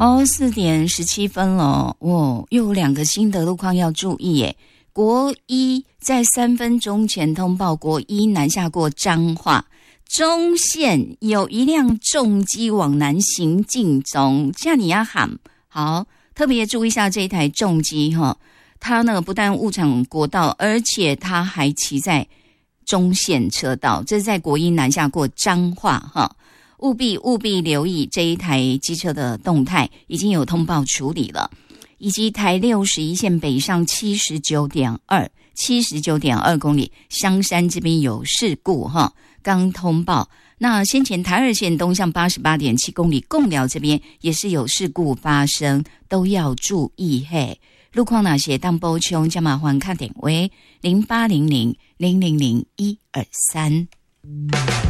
好，4:17了，又有2个新的路况要注意耶。国一在3分钟前通报，国一南下过彰化中线有一辆重机往南行进中，这样你要喊好，特别注意一下这一台重机哈，它呢不但误闯国道，而且它还骑在中线车道，这是在国一南下过彰化哈。务必留意这一台机车的动态，已经有通报处理了，以及台61线北上 79.2 公里，香山这边有事故哈，刚通报。那先前台2线东向 88.7 公里，贡寮这边也是有事故发生，都要注意嘿。路况哪些当补充，加麻烦看点为0800000123。